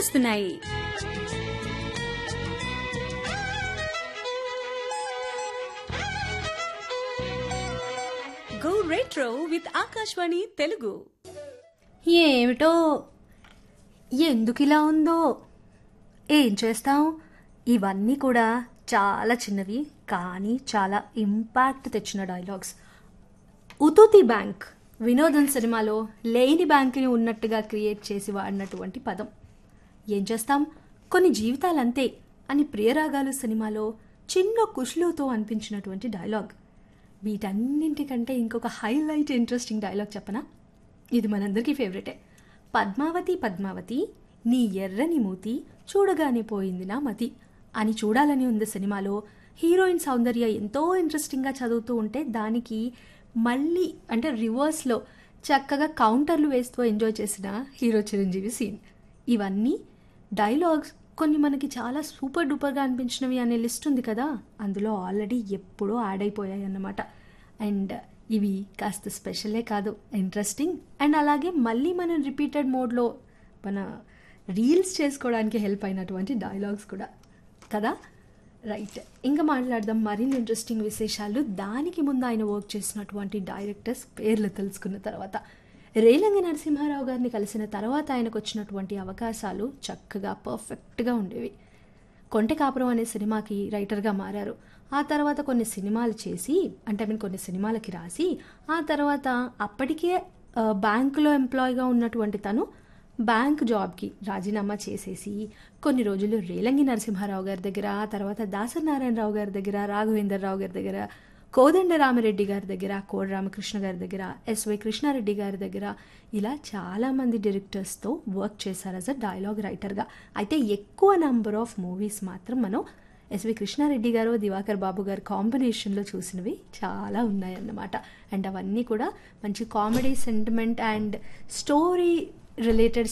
గుర్తొస్తున్నాయి. Go retro with Akashvani Telugu. ఏమిటో ఎందుకిలా ఉందో ఏం చేస్తాం, ఇవన్నీ కూడా చాలా చిన్నవి కానీ చాలా ఇంపాక్ట్ తెచ్చిన డైలాగ్స్. ఉతుతి బ్యాంక్ వినోదం సినిమాలో లేని బ్యాంకుని ఉన్నట్టుగా క్రియేట్ చేసి వాడినటువంటి పదం. ఏం చేస్తాం, కొన్ని జీవితాలంతే అని ప్రియరాగాలు సినిమాలో చిన్న కుష్లుతో అనిపించినటువంటి డైలాగ్. వీటన్నింటికంటే ఇంకొక హైలైట్ ఇంట్రెస్టింగ్ డైలాగ్ చెప్పనా? ఇది మనందరికీ ఫేవరెటే. పద్మావతి పద్మావతి నీ ఎర్రని మూతి చూడగానే పోయింది నా మతి అని చూడాలని ఉంది సినిమాలో. హీరోయిన్ సౌందర్య ఎంతో ఇంట్రెస్టింగ్గా చదువుతూ ఉంటే దానికి మళ్ళీ అంటే రివర్స్లో చక్కగా కౌంటర్లు వేస్తూ ఎంజాయ్ చేసిన హీరో చిరంజీవి సీన్. ఇవన్నీ డైలాగ్స్ కొన్ని మనకి చాలా సూపర్ డూపర్గా అనిపించినవి అనే లిస్ట్ ఉంది కదా, అందులో ఆల్రెడీ ఎప్పుడో యాడ్ అయిపోయాయి అన్నమాట. అండ్ ఇవి కాస్త స్పెషలే కాదు, ఇంట్రెస్టింగ్. అండ్ అలాగే మళ్ళీ మనం రిపీటెడ్ మోడ్లో మన రీల్స్ చేసుకోవడానికి హెల్ప్ అయినటువంటి డైలాగ్స్ కూడా కదా. రైట్, ఇంకా మాట్లాడదాం మరిన్ని ఇంట్రెస్టింగ్ విశేషాలు. దానికి ముందు ఆయన వర్క్ చేసినటువంటి డైరెక్టర్స్ పేర్లు తెలుసుకున్న తర్వాత, రేలంగి నరసింహారావు గారిని కలిసిన తర్వాత ఆయనకు వచ్చినటువంటి అవకాశాలు చక్కగా పర్ఫెక్ట్గా ఉండేవి. కొంటె కాపురం అనే సినిమాకి రైటర్గా మారారు. ఆ తర్వాత కొన్ని సినిమాలు చేసి కొన్ని సినిమాలకి రాసి ఆ తర్వాత అప్పటికే బ్యాంకులో ఎంప్లాయీగా ఉన్నటువంటి తను బ్యాంక్ జాబ్కి రాజీనామా చేసేసి కొన్ని రోజులు రేలంగి నరసింహారావు గారి దగ్గర, ఆ తర్వాత దాసరి నారాయణరావు గారి దగ్గర, రాఘవేంద్రరావు గారి దగ్గర, కోదండరామిరెడ్డి గారి దగ్గర, కోడి రామకృష్ణ గారి దగ్గర, ఎస్వై కృష్ణారెడ్డి గారి దగ్గర, ఇలా చాలామంది డైరెక్టర్స్తో వర్క్ చేశారు యాజ్ అ డైలాగ్ రైటర్గా. అయితే ఎక్కువ నంబర్ ఆఫ్ మూవీస్ మాత్రం మనం ఎస్వి కృష్ణారెడ్డి గారు, దివాకర్ బాబు గారు కాంబినేషన్లో చూసినవి చాలా ఉన్నాయన్నమాట. అండ్ అవన్నీ కూడా మంచి comedy, sentiment and story related